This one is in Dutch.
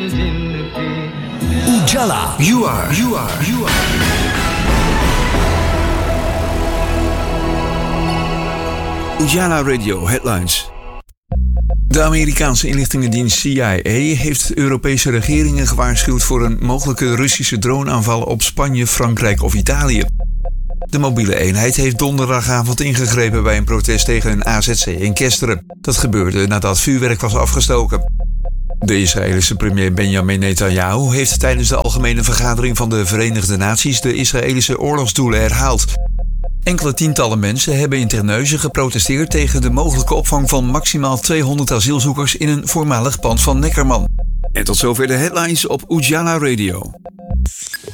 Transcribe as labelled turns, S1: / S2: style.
S1: Ujala. You are.
S2: Ujala Radio Headlines. De Amerikaanse inlichtingendienst CIA heeft Europese regeringen gewaarschuwd voor een mogelijke Russische droneaanval op Spanje, Frankrijk of Italië. De mobiele eenheid heeft donderdagavond ingegrepen bij een protest tegen een AZC in Kesteren. Dat gebeurde nadat vuurwerk was afgestoken. De Israëlische premier Benjamin Netanyahu heeft tijdens de algemene vergadering van de Verenigde Naties de Israëlische oorlogsdoelen herhaald. Enkele tientallen mensen hebben in Terneuzen geprotesteerd tegen de mogelijke opvang van maximaal 200 asielzoekers in een voormalig pand van Neckerman. En tot zover de headlines op Ujala Radio.